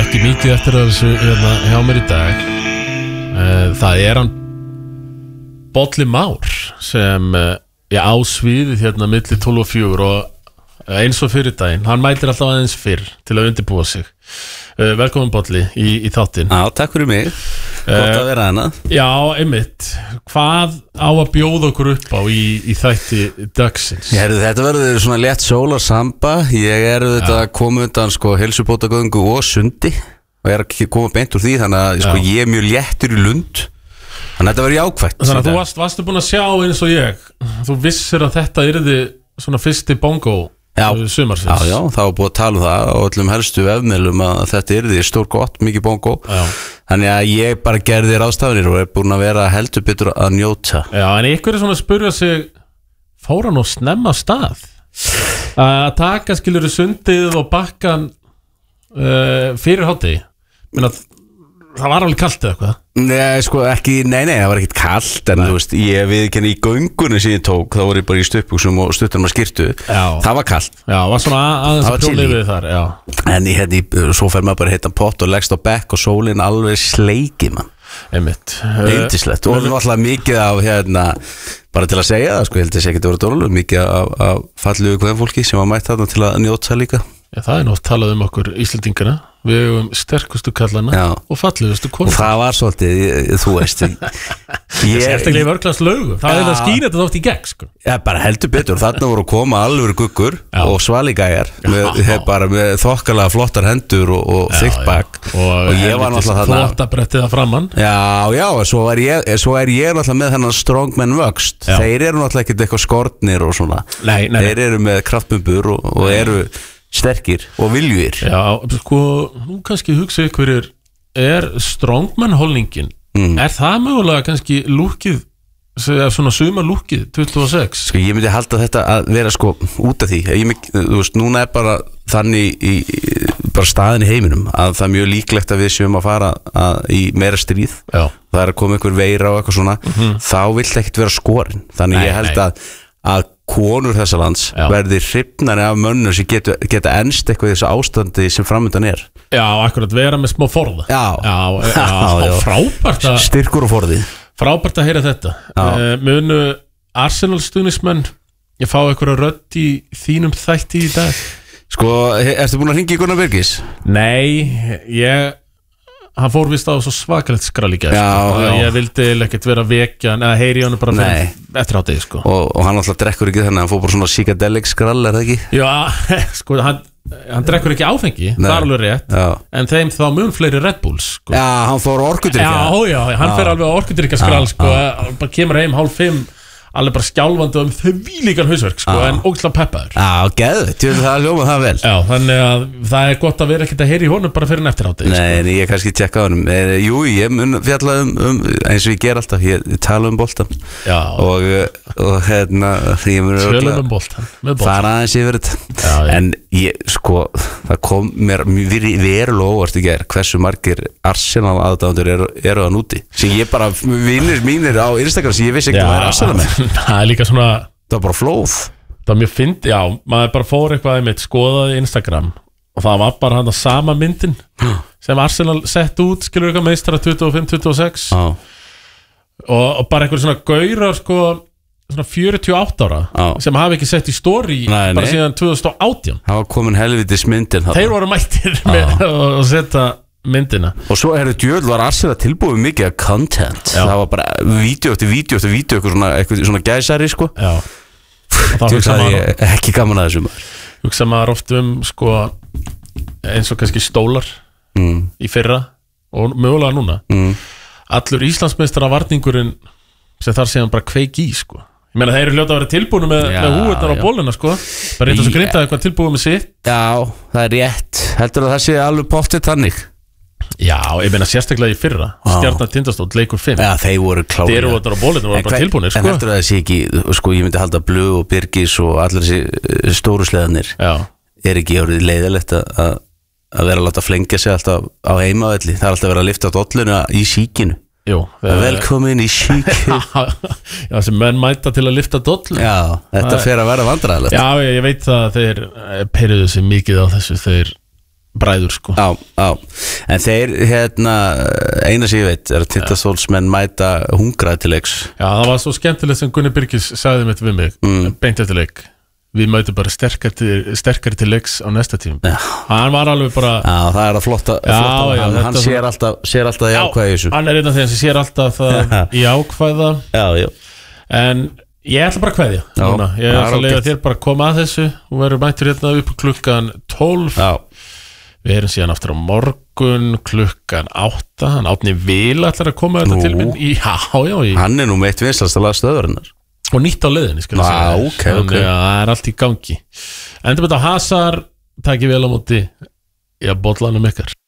ekki mikið eftir þessu hjá mér í dag. Það hann Bolli Már sem á sviðið milli 12 og 4 og eins og fyrir daginn. Hann mætir alltaf aðeins fyrr til að undirbúa sig. Velkomin Bolli í þáttinn. Já, takk fyrir mig. Gott að vera hana. Já, einmitt. Hvað á að bjóða okkur upp á í þætti dagsins? Þetta verður svona létt sólarsamba. Ég þetta að koma undan heilsubótagöngu og sundi og að koma beint úr því, þannig að ég mjög léttur í Lund. Þannig að þetta verður jákvætt. Þannig að þú varstu búin að sjá eins og ég. Þú vissir að þetta yrði svona fyrsti bongo sumarsins. Já, það var búið að tala það á öllum helstu vefmiðlum að þetta yrði stór gott, mikið bongo. Þannig að ég bara gerði ráðstafanir og búin að vera heldur betur að njóta. Já, en ykkur svona að spyrja sig, fór hann og snemma stað? Að taka skilur sundið og bakkan fyrir hádegi? Það var alveg kalt eða eitthvað? Nei, það var ekkert kalt, en þú veist, ég viðurkenni í göngunni sem ég tók, þá var ég bara í stuttbuxum og stuttunum að skyrtu. Það var kalt. Já, var svona aðeins að prjóna yfir þar, já. En svo fer maður bara heitan pott og leggst á bekk og sólinn alveg sleiki, mann. Einmitt. Eindislegt. Og við alltaf mikið af, bara til að segja það, held ég sé ekki að vera dólulega, mikið af fallugu kvenfólki sem var mætt þarna til að njóta líka. Já, það nátt talað okkur Íslendingana. Við hefum sterkustu kallana og fallegustu konur. Og það var svolítið, þú veist sérstaklega í vörglans lögu. Það að skýna þetta þótt í gegn, Já, bara heldur betur. Þarna voru að koma alveg guggur og svaligæjar með þokkalega flottar hendur og þykkt bak. Og ég var náttúrulega þarna flottabrettið að framann. Já, svo er ég náttúrulega með þennan strongman vöxt. Þeir eru náttúrulega ekkert eitthvað skortnir og svona. Nei. Þeir eru með kraftbumbur og eru sterkir og viljugir. Já, nú kannski hugsa ykkur strongman holningin, það mögulega kannski lúkið, svona suma lúkið 26? Ég myndi halda þetta að vera út af því. Þú veist, núna bara þannig bara staðin í heiminum að það mjög líklegt að við séum að fara í meira stríð. Já. Það að koma ykkur veira og eitthvað svona, þá vill ekkert vera skorin. Þannig ég held að konur þessa lands verði hrifnari af mönnur sem geta enst eitthvað í þessu ástandi sem framöndan er. Já, akkurat vera með smá forða. Já, frábært að styrkur og forði. Frábært að heyra þetta. Munu Arsenal stuðningsmenn ég fá einhverja rödd í þínum þætti í dag? Ertu búin að hringja í Gunnar Birgis? Nei, hann fór vist á svo svakalegt skrall í gær. Ég vildi ekkert vera vekja eða heyri hann bara eftir hádegi og hann alltaf drekkur ekki þannig, hann fór bara svona psychedelic skrall, það ekki? Já, hann drekkur ekki áfengi, það alveg rétt, en þeim þá mun fleiri Red Bulls. Já, hann fór orkudrykja. Já, hann fer alveg á orkudrykja skrall, bara kemur heim 4:30 alveg bara skjálfandi þau vílíkan hausverk en ógeðslega peppaður. Já, geðveikt, það hljóma það vel. Já, þannig að það gott að vera ekkert að heyra í honum bara fyrir en eftir hádegi. Nei, ég kannski tjekka á honum. Jú, ég mun fjalla eins og ég ger alltaf, ég tala boltan. Já. Og ég mun tölum boltan, fara aðeins yfir þetta. En það kom mér verulega óvart í gær hversu margir Arsenal aðdáendur eru að núti. Sem ég bara, vinir mínir á Instagram sem ég vissi ekki að vera Arsenal með. Það líka svona, það var bara flóð. Það var mjög fyndið, maður bara fór eitthvað skoðaði Instagram og það var bara hann sama myndin sem Arsenal sett út, skilur eitthvað meistara 25-26 og bara eitthvað svona gaurar svona 48 ára sem hafi ekki sett í story bara síðan 2018. Það var komin helvitis myndin. Þeir voru mættir með að setja myndina. Og svo djöðl var Arsenal tilbúið mikið af content. Það var bara vídeo eftir vídeo eitthvað svona gæsari Já. Það er ekki gaman að þessu. Hugsa maður oft eins og kannski stólar í fyrra og mögulega núna allur Íslandsmeistaravarningurinn sem þar séðan bara kveik í Ég meina þeir eru hljóta að vera tilbúinu með húurnar á bóluna Það er eitthvað sem grindaði eitthvað tilbúið með sitt. Já, það er rétt. Heldur að það sé alveg pottið þannig? Já, ég meina sérstaklega í fyrra Stjarnan Tindastóll leikur 5. Já, þeir voru klárlega. Þeir eru á bólinu voru bara tilbúinir En heldur að það sé ekki, ég myndi halda Blöð og Birgis og allir þessi stóru sleðanir ekki orðið leiðilegt að vera að láta flengja sig alltaf á heimavelli. Það er alltaf verið að lyfta dolluna í síkinu. Jú, velkomin í síkinu. Já, sem menn mæta til að lyfta dollu. Já, þetta fer að vera vandræðilegt. Já, ég veit að þeir peruðu sig mikið á þessu. Þeir bræður sko. Já, en þeir eina sem ég veit er að Tindastólsmenn mæta hungraði til leiks. Já, það var svo skemmtilegt sem Gunni Birgis sagði mitt við mig beint eftir leik, við mætum bara sterkari til leiks á næsta tím. Hann var alveg bara það er að flotta hann sér alltaf í ákvæði þessu. Hann er einn af þeim sem sér alltaf það í ákvæða. Já. En ég ætla bara að kveðja núna. Ég ætla að leiða þér bara að koma að þessu og verður mættur hérna upp klukkan 12. Já. Við erum síðan aftur á morgun klukkan 8. Hann Árni Vil ætlar að koma þetta til minn. Já. Hann er nú meitt vinsælsta lag stöðvarinnar. Og nýtt á leiðinni okay. Það er allt í gangi. Endur þetta Hazard, takk vel á móti bollanum ykkar.